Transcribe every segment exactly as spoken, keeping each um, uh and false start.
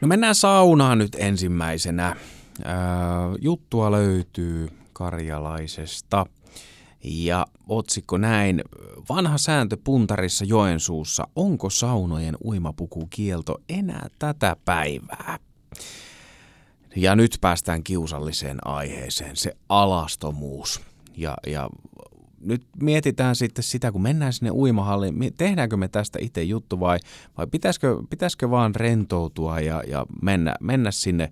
No mennään saunaan nyt ensimmäisenä. Ää, juttua löytyy Karjalaisesta ja otsikko näin. Vanha sääntö puntarissa Joensuussa. Onko saunojen uimapukukielto enää tätä päivää? Ja nyt päästään kiusalliseen aiheeseen, se alastomuus. Ja, ja nyt mietitään sitten sitä, kun mennään sinne uimahalliin, tehdäänkö me tästä itse juttu vai, vai pitäisikö, pitäisikö vaan rentoutua ja, ja mennä, mennä sinne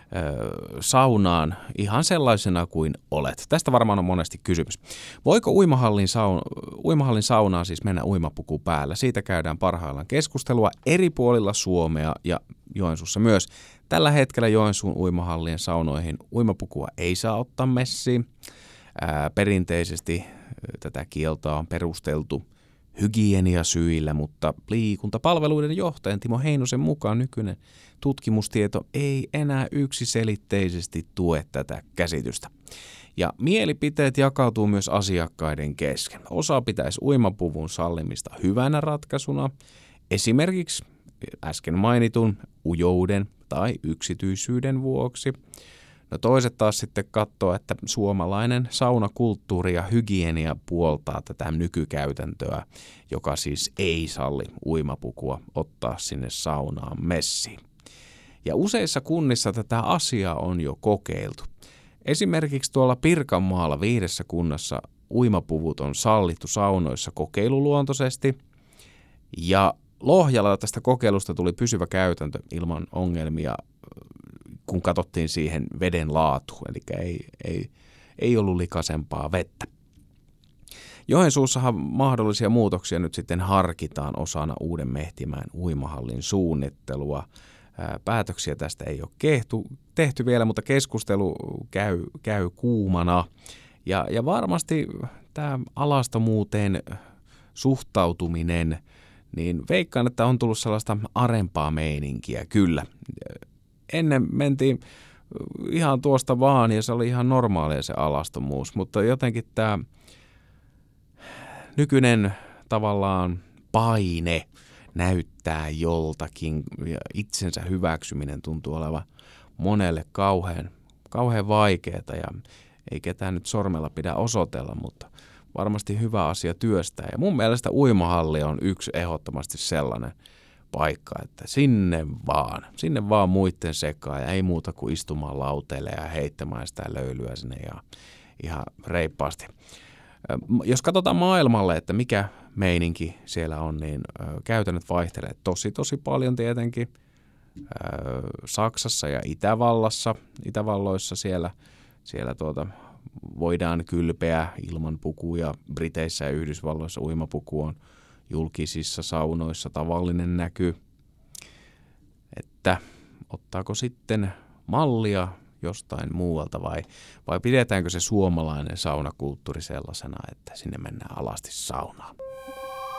ö, saunaan ihan sellaisena kuin olet. Tästä varmaan on monesti kysymys. Voiko uimahallin, saun, uimahallin saunaan siis mennä uimapuku päällä? Siitä käydään parhaillaan keskustelua eri puolilla Suomea ja Joensuussa myös. Tällä hetkellä Joensuun uimahallien saunoihin uimapukua ei saa ottaa messiin. Ää, perinteisesti tätä kieltoa on perusteltu hygieniasyillä, mutta liikuntapalveluiden johtajan Timo Heinosen mukaan nykyinen tutkimustieto ei enää yksiselitteisesti tue tätä käsitystä. Ja mielipiteet jakautuu myös asiakkaiden kesken. Osa pitäisi uimapuvun sallimista hyvänä ratkaisuna, esimerkiksi äsken mainitun ujouden tai yksityisyyden vuoksi. No toiset taas sitten katsoo, että suomalainen saunakulttuuri ja hygienia puoltaa tätä nykykäytäntöä, joka siis ei salli uimapukua ottaa sinne saunaan messiin. Ja useissa kunnissa tätä asiaa on jo kokeiltu. Esimerkiksi tuolla Pirkanmaalla viidessä kunnassa uimapuvut on sallittu saunoissa kokeiluluontoisesti ja Lohjalla tästä kokeilusta tuli pysyvä käytäntö ilman ongelmia, kun katsottiin siihen veden laatu, eli ei, ei, ei ollut likaisempaa vettä. Joensuussahan mahdollisia muutoksia nyt sitten harkitaan osana Uuden Mehtimäen uimahallin suunnittelua. Päätöksiä tästä ei ole kehtu, tehty vielä, mutta keskustelu käy, käy kuumana. Ja, ja varmasti tämä alastomuuteen suhtautuminen, niin veikkaan, että on tullut sellaista arempaa meininkiä, kyllä. Ennen mentiin ihan tuosta vaan ja se oli ihan normaalia se alastomuus, mutta jotenkin tämä nykyinen tavallaan paine näyttää joltakin ja itsensä hyväksyminen tuntuu olevan monelle kauhean, kauhean vaikeaa ja ei ketään nyt sormella pidä osoitella, mutta varmasti hyvä asia työstää. Ja mun mielestä uimahalli on yksi ehdottomasti sellainen paikka, että sinne vaan, sinne vaan muitten sekaan ja ei muuta kuin istumaan lauteille ja heittämään sitä löylyä sinne ja ihan reippaasti. Jos katsotaan maailmalle, että mikä meininki siellä on, niin käytännöt vaihtelee tosi tosi paljon tietenkin. Saksassa ja Itävallassa, Itävalloissa siellä, siellä tuota, voidaan kylpeä ilman pukuja. Briteissä ja Yhdysvalloissa uimapuku on julkisissa saunoissa tavallinen näky. Että ottaako sitten mallia jostain muualta vai, vai pidetäänkö se suomalainen saunakulttuuri sellaisena, että sinne mennään alasti saunaan?